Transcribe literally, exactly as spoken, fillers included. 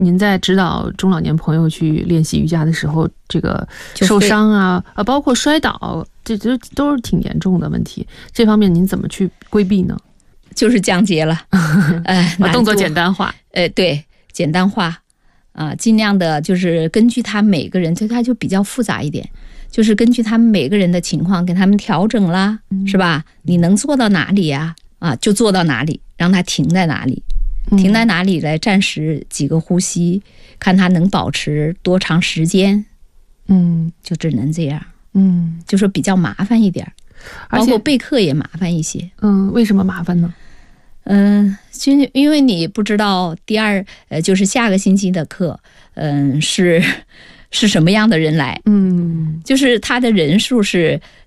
您在指导中老年朋友去练习瑜伽的时候，这个受伤啊，啊，包括摔倒，这这都是挺严重的问题。这方面您怎么去规避呢？ 就是降阶了，呃， 把动作简单化。 呃，对，简单化啊、呃，尽量的就是根据他每个人，就他就比较复杂一点，就是根据他们每个人的情况给他们调整啦，嗯、是吧？你能做到哪里呀、啊？啊，就做到哪里，让他停在哪里。停在哪里来暂时几个呼吸，看他能保持多长时间， 嗯， 就只能这样， 嗯， 就说比较麻烦一点，包括备课也麻烦一些。 嗯，为什么麻烦呢？ 嗯，就因为你不知道第二呃，就是下个星期的课，嗯，是是什么样的人来， 嗯， 就是他的人数是